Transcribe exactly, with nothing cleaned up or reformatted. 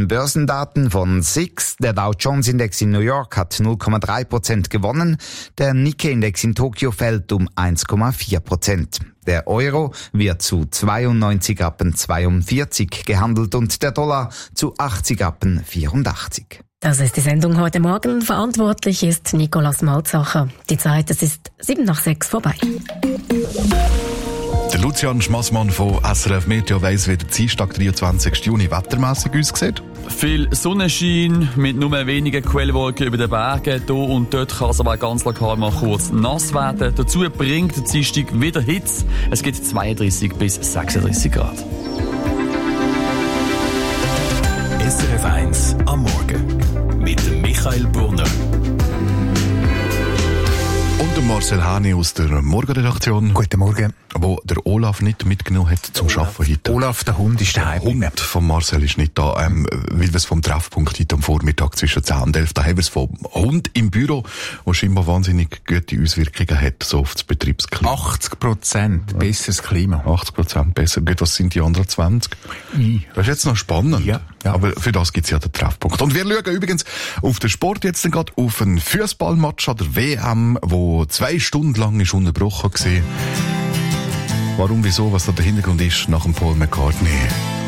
den Börsendaten von S I X. Der Dow Jones Index in New York hat null Komma drei Prozent gewonnen. Der Nikkei Index in Tokio fällt um eins Komma vier Prozent. Der Euro wird zu zweiundneunzig Rappen zweiundvierzig gehandelt und der Dollar zu achtzig Rappen vierundachtzig. Das ist die Sendung heute Morgen. Verantwortlich ist Nikolaus Malzacher. Die Zeit, es ist sieben nach sechs vorbei. Der Lucian Schmassmann von S R F Meteo weiss, wie der Dienstag, dreiundzwanzigsten Juni, wettermässig aussieht. Viel Sonnenschein mit nur wenigen Quellwolken über den Bergen. Hier und dort kann es aber ganz lokal mal kurz nass werden. Dazu bringt der Dienstag wieder Hitze. Es gibt zweiunddreißig bis sechsunddreißig Grad. S R F eins am Morgen mit Michael Brunner. Und der Marcel Hani aus der Morgenredaktion. Guten Morgen. Wo der Olaf nicht mitgenommen hat zum Olaf. Arbeiten heute. Olaf, der Hund ist daheim. Der Hund von Marcel ist nicht da, ähm, weil wir es vom Treffpunkt heute am Vormittag zwischen zehn und elf, da haben wir es vom Hund im Büro, der scheinbar wahnsinnig gute Auswirkungen hat, so auf das Betriebsklima. achtzig Prozent ja. besseres Klima. achtzig Prozent besser. Gut, was sind die anderen zwanzig? I. Das ist jetzt noch spannend. Ja. Ja. Aber für das gibt's ja den Treffpunkt. Und wir schauen übrigens auf den Sport jetzt gerade, auf einen Fußballmatch an der W M, wo zwei Stunden lang ist unterbrochen war. Warum, wieso, was da der Hintergrund ist, nach dem Paul McCartney.